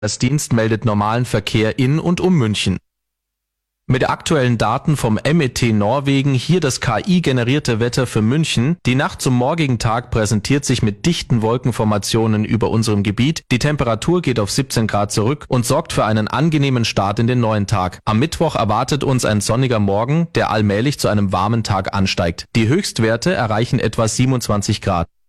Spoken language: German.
Verkehrsdienst meldet normalen Verkehr in und um München. Mit aktuellen Daten vom MET Norwegen hier das KI-generierte Wetter für München. Die Nacht zum morgigen Tag präsentiert sich mit dichten Wolkenformationen über unserem Gebiet. Die Temperatur geht auf 17 Grad zurück und sorgt für einen angenehmen Start in den neuen Tag. Am Mittwoch erwartet uns ein sonniger Morgen, der allmählich zu einem warmen Tag ansteigt. Die Höchstwerte erreichen etwa 27 Grad.